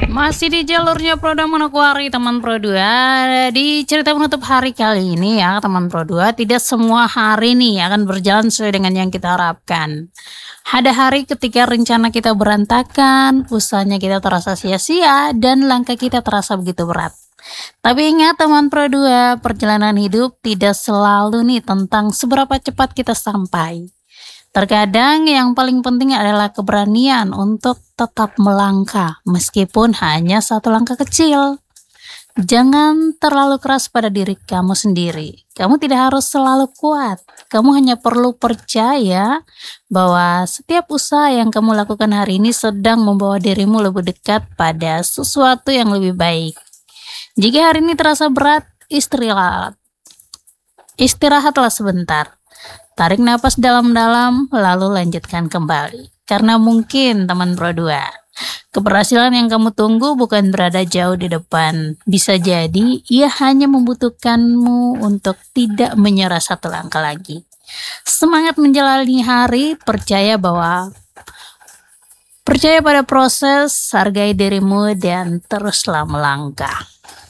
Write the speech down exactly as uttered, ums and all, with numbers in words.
Masih di jalurnya Pro dua Manokwari teman Pro dua. Di cerita menutup hari kali ini ya teman Pro dua, tidak semua hari nih akan berjalan sesuai dengan yang kita harapkan. Ada hari ketika rencana kita berantakan, usahanya kita terasa sia-sia, dan langkah kita terasa begitu berat. Tapi ingat teman Pro dua, perjalanan hidup tidak selalu nih tentang seberapa cepat kita sampai. Terkadang yang paling penting adalah keberanian untuk tetap melangkah meskipun hanya satu langkah kecil. Jangan terlalu keras pada diri kamu sendiri. Kamu tidak harus selalu kuat. Kamu hanya perlu percaya bahwa setiap usaha yang kamu lakukan hari ini sedang membawa dirimu lebih dekat pada sesuatu yang lebih baik. Jika hari ini terasa berat, istirahat. Istirahatlah sebentar. Tarik napas dalam-dalam, lalu lanjutkan kembali. Karena mungkin teman Pro dua, keberhasilan yang kamu tunggu bukan berada jauh di depan. Bisa jadi ia hanya membutuhkanmu untuk tidak menyerah satu langkah lagi. Semangat menjalani hari, percaya bahwa percaya pada proses, hargai dirimu, dan teruslah melangkah.